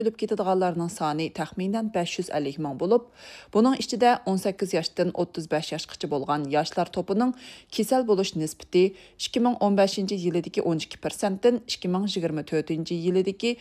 Ölüp ketadiganlarning soni taxminan 550 ming bo'lib, buning ichida 18 yoshdan 35 yoshgacha bo'lgan yoshlar to'pining kasal bo'lish nisbati 2015-yildagi 12% dan 2024-yildagi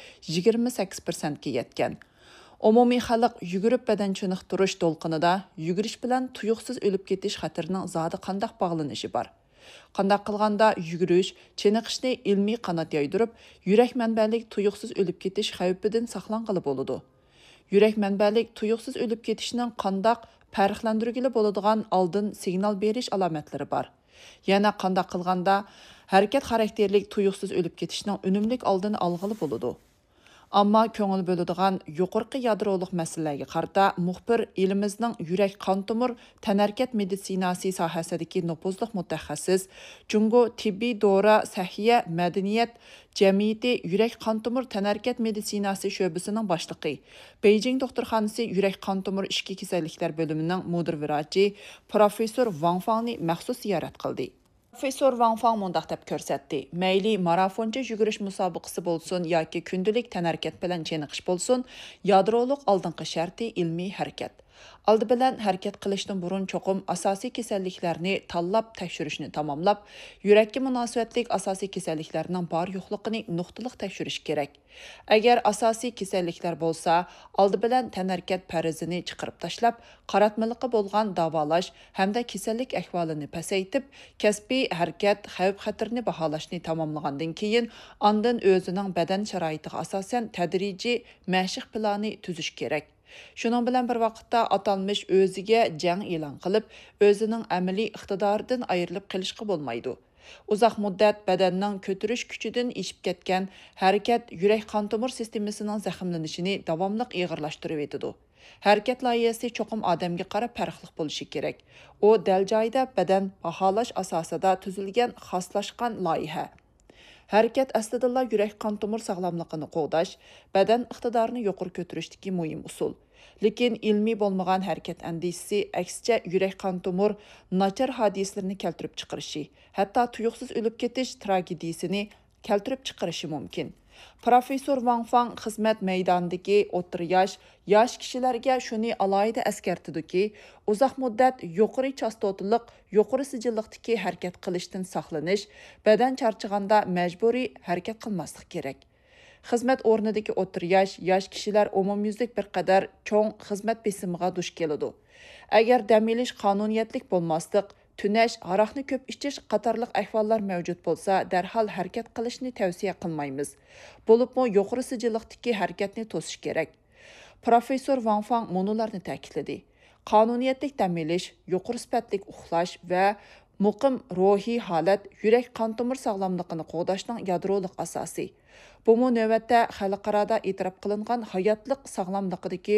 28% ga yetgan. Umumiy xalq yugurib badan chiniqtirish to'lqinida yugurish bilan tuyuqsiz o'lib ketish xatarining zodi qandaq bog'lanishi bor. Qandaq qilganda yugurish, chiniqishni ilmiy qanot yoydirib, yurak manbalik tuyuqsiz o'lib ketish xavfidan saqlanqili bo'ladi. Yurak manbalik tuyuqsiz o'lib ketishning qandaq farqlantirgili bo'ladigan oldin signal berish alomatlari bor. Yana qandaq qilganda harakat xarakterlik tuyuqsiz o'lib ketishning unumlik oldini olg'ili bo'ladi. Ammo ko'ngil bo'ladigan yuqorqi yadroliq masalalarga qarata muxbir elimizning yurak qon tomir tanarkat meditsinasi sohasidagi nufuzli mutaxassis Jungo tibbiy dora sahiya madaniyat jamiyati yurak qon tomir tanarkat meditsinasi sho'basining boshlig'i Beijing doktorxonasi yurak qon tomir ishki kasalliklar bo'limining mudir virachi professor Wang Fangni maxsus ziyorat qildi. Professor Wang Fang mundaq deb ko'rsatdi. Mayli marafoncha yugurish musobaqasi bo'lsin yoki kundalik tanarkat bilan cheniqish bo'lsin, yadroliq oldingi sharti ilmiy harakat. Oldi bilan harakat qilishdan burun cho'qim asosiy kasalliklarni tanlab tekshirishni tamomlab, yurakka munosabatlik asosiy kasalliklarning bor yo'qligini nuqtaliq tekshirish kerak. Agar asosiy kasalliklar bo'lsa, oldi bilan tanarkat farizini chiqarib tashlab, qaratmaliqi bo'lgan davolash hamda kasallik ahvolini pasaytib, kasbiy harakat xavf-xatarni baholashni tamomlagandan keyin, ondan o'zining badan sharoitiga asosan tadrijiy mashq plani tuzish kerak. Şunun bilan bir vaqtda atalmış o'ziga jang e'lon qilib, o'zining amaliy iqtidoridan ayrilib qilishga bo'lmaydi. Uzoq muddat badanning ko'tarish kuchidan eshib ketgan harakat yurak qon tomir sistemasining zaxmlanishini davomli og'irlashtirib etadi. Harakat loyihasi cho'qim odamga qarab farqli bo'lishi kerak. U dal joyda badan baholash asosida tuzilgan xoslashgan loyiha. Harakat aslida yurak qon tomir sog'lomligini qo'g'dash, badan iqtidorini yuqori ko'tarishdagi muhim usul. Lekin ilmiy bo'lmagan harakat andisisi aksicha yurak qon tomir nachar hodisalarni keltirib chiqarishi, hatto tuyuqsiz o'lib ketish tragediyasini keltirib chiqarishi mumkin. Professor Wang Fang xizmat maydonidagi o'rta yosh kishilarga shuni alohida eskartidiki, uzoq muddat yuqori chastotliq, yuqori sijilliqdagi harakat qilishdan saqlanish, badan charchaganda majburiy harakat qilmaslik kerak. Xizmat o'rnidagi o'rta yosh kishilar umumyuzlik bir qadar cho'ng xizmat besimiga duch keladi. Agar dam olish qonuniyatlik bo'lmaslik, tunash, aroqni ko'p ichish qatorliq ahvollar mavjud bo'lsa, darhol harakat qilishni tavsiya qilmaymiz. Bo'libmi yuqori sijilliqdagi harakatni to'sish kerak. Professor Wang Fang munolarni ta'kidladi. Qonuniyatlik dam olish, yuqori sifatlik uxlash va muqim ruhiy holat yurak qon tomir sog'lomligini qo'g'dashning yadroliq asosi. Bu navbatda xalqaro e'tirof qilingan hayotliq sog'lomligidagi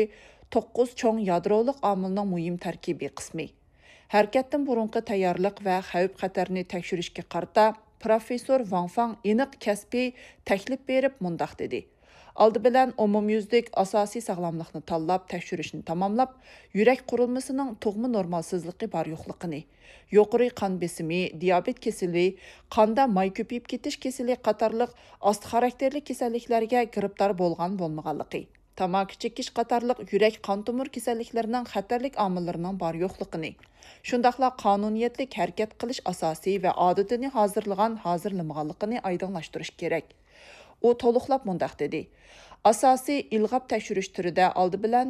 9 cho'ng yadroliq omilning muhim tarkibiy qismi. Harakatdan burunqi tayyorlik va xavf-xatarni tekshirishga qarata professor Wang Fang aniq kasbiy taklif berib mundaq dedi. Oldi bilan umumyuzlik asosiy sog'lomlikni tanlab tekshirishni tamomlab, yurak qurilmasining tug'ma normalsizligi bor yo'qligini, yuqori qon besimi, diabet kasali, qonda may ko'payib ketish kasali qatorliq osti xarakterli kasalliklarga giribdor bo'lmaganligi, tamaki chekish qatorliq yurak qon tomir kasalliklarining xatarlik omillarining bor yo'qligini, shundaqla qonuniyatlik harakat qilish asosiy va odatini hozirlamaganligini oydinlashtirish kerak. U to'liqlab mundaq dedi. Asosiy ilg'ab tekshirish turida oldi bilan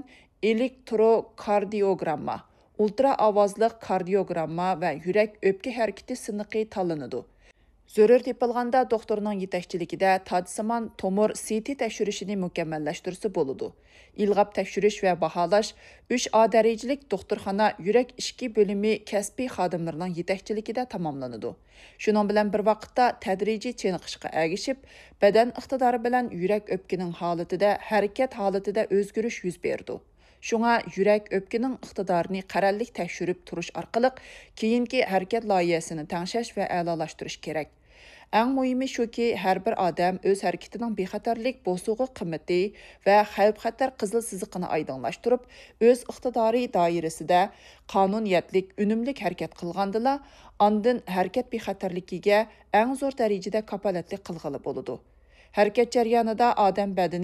elektrokardiogramma, ultra ovozli kardiogramma va yurak o'pka harakati siniqi tanlanadi. Zarur tepilganda doktorning yetakchiligida tajsimon tomir CT tekshirishini mukammallashtirsa bo'ladi. Ilg'ab tekshirish va baholash 3A darajalik doktorxona yurak ishki bo'limi kasbiy xodimlarining yetakchiligida tamomlanadi. Shuning bilan bir vaqtda tadrijiy cheniqishga ergishib, badan iqtidori bilan yurak o'pkining holatida, harakat holatida o'zgarish yuz berdi. Shunga yurak o'pkining iqtidorini qarallik tekshirib turish orqali keyingi harakat loyihasini tangshash va a'lolashtirish kerak. Eng muhimi shuki, har bir odam o'z harakatining bexatarlik bo'sug'i qimmati va xavf-xatar qizil siziqini oydinlashtirib, o'z iqtidori doirasida qonuniyatlik, unumlik harakat qilgandila, ondan harakat bexatarligiga eng zo'r darajada kapolatlik qilg'ili bo'ladi. Harakat jarayonida odam badani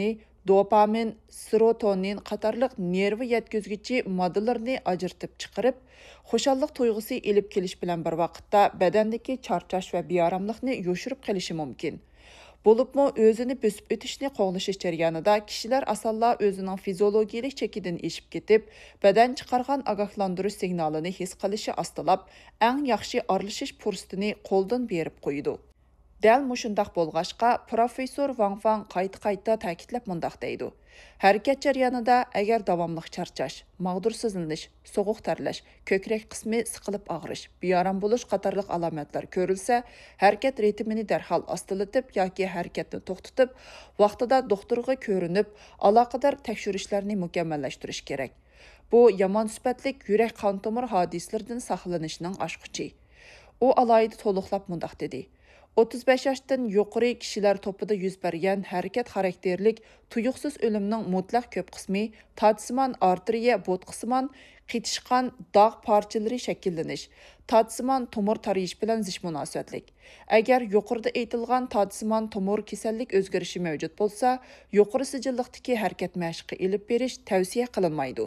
dopamin, serotonin qatarlıq nervi yetkizgichi moddalarni ajratib chiqarib, xushalliq tuyg'usi elib kelish bilan bir vaqtda badandagi charchash va beoromlikni yoshirib qilishi mumkin. Bo'libmi o'zini bosib o'tishni qo'g'lishish jarayonida kishilar asalla o'zining fiziologiyalik chekidan eshib ketib, badan chiqargan ogohlantirish signalini his qilishi ostilab, eng yaxshi aralashish fursatini qo'ldan berib qo'ydi. Dәл мұшындақ болғашқа, профессор Ван Фан qayta ta'kidlab mundaq deydi. Hərəkət jarayonida agar davomli charchash, mag'dursizlanish, sovuq tarlash, ko'krak qismi siqilib og'rish, beorom bo'lish qatorliq alomatlar ko'rilsa, harakat ritmini darhol ostilatib yoki harakatni to'xtatib, vaqtida doktorga ko'rinib, aloqador tekshirishlarni mukammallashtirish kerak. Bu yomon sifatlik yurak qon tomir hodislaridan saqlanishning oshquchi. U alayida to'liqlab mundaq dedi. 35 yoshdan yuqori kishilar topida yuz bergan harakat xarakterlik tuyuqsiz o'limning mutlaq ko'p qismi tatsimon arteriya bo'tqisimon qitishgan dog' parchalari shakllanish, tatsimon tomir tarayish bilan zish munosabatlik. Agar yuqorida aytilgan tatsimon tomir kasallik o'zgarishi mavjud bo'lsa, yuqori sijilliqdagi harakat mashqi elib berish tavsiya qilinmaydi.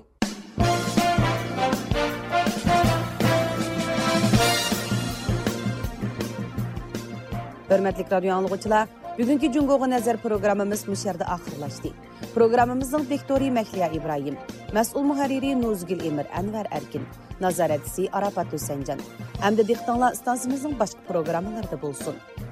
Hörmətli radio anlıqçılar, bugünkü Cungoğa Nəzər proqramımız bu yerdə axırlaşdı. Proqramımızın diktori Məhliya İbrahim, məsul mühərriri Nuzgül Emir Ənvər Ərkin, nazarətçisi Arafat Hüsəncan. Həm də diqqətinizə stansiyamızın başqa proqramlarda bolsun.